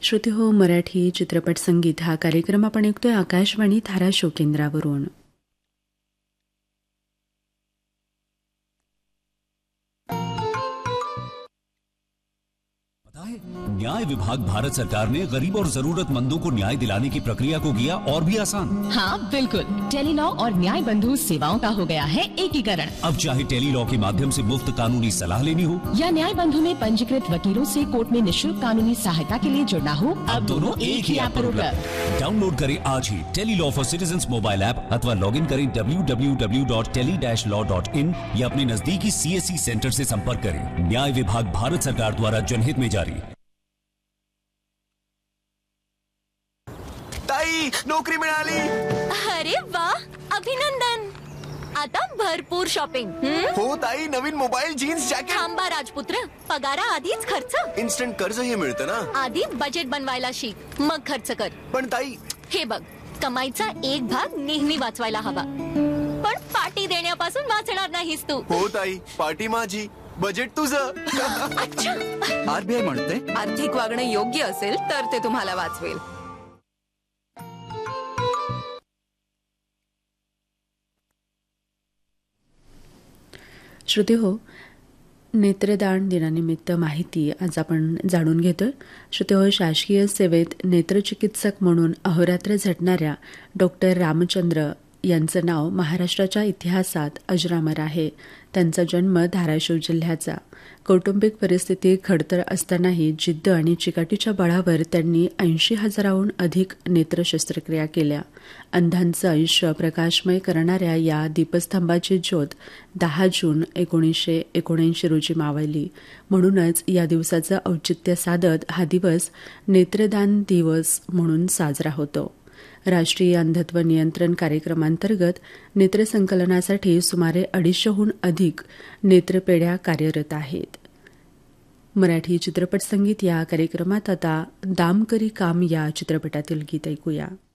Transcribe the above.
श्रोते हो, मराठी चित्रपट संगीत हा कार्यक्रम आपण ऐकतोय आकाशवाणी धाराशिव केंद्रावरून. न्याय विभाग भारत सरकार ने गरीब और जरूरतमंदों को न्याय दिलाने की प्रक्रिया को किया और भी आसान। हाँ बिल्कुल, टेलीलॉ और न्याय बंधु सेवाओं का हो गया है एकीकरण। अब चाहे टेलीलॉ के माध्यम से मुफ्त कानूनी सलाह लेनी हो या न्याय बंधु में पंजीकृत वकीलों से कोर्ट में निःशुल्क कानूनी सहायता के लिए जुड़ना हो, अब दोनों एक ही ऐप पर उपलब्ध। डाउनलोड करें आज ही Tele-Law for citizens mobile app अथवा लॉग इन करें www.tele-law.in या अपने नजदीकी CSC सेंटर से संपर्क करें। न्याय विभाग भारत सरकार द्वारा जनहित में जारी। ताई, नोकरी मिळाली. अरे वाह, अभिनंदन. आता भरपूर शॉपिंग. हो ताई, नवीन मोबाईल, जीन्स, जॅकेट. थांबा राजपुत्र, पगारा आधीच खर्च. इन्स्टंट कर्जही मिळतं ना. आधी बजेट बनवायला शिक, मग खर्च कर. पण ताई, हे बघ, कमाईचा एक भाग नेहमी वाचवायला हवा, पण पार्टी देण्यापासून वाचणार नाहीस तू. हो ताई, पार्टी माझी, बजेट तुझं. अच्छा. RBI म्हणते आर्थिक वागणं योग्य असेल तर ते तुम्हाला वाचवेल. श्रोते हो, नेत्रदान दिनानिमित्त माहिती आज आपण जाणून घेतोय. श्रोते हो, शासकीय सेवेत नेत्रचिकित्सक म्हणून अहोरात्र झटणाऱ्या डॉक्टर रामचंद्र यांचं नाव महाराष्ट्राच्या इतिहासात अजरामर आहे. त्यांचा जन्म धाराशिव जिल्ह्याचा. कौटुंबिक परिस्थिती खडतर असतानाही जिद्द आणि चिकाटीच्या बळावर त्यांनी 80,000हून अधिक नेत्र शस्त्रक्रिया केल्या. अंधांचं आयुष्य प्रकाशमय करणाऱ्या या दीपस्तंभाची ज्योत 10 जून 1979 रोजी मावळली. म्हणूनच या दिवसाचं औचित्य साधत हा दिवस नेत्रदान दिवस म्हणून साजरा होतो. राष्ट्रीय अंधत्व नियंत्रण कार्यक्रमांतर्गत नेत्रसंकलनासाठी सुमारे 250हून अधिक नेत्रपेढ्या कार्यरत आहेत. मराठी चित्रपट संगीत या कार्यक्रमात आता दाम करी काम या चित्रपटातील गीत ऐकूया.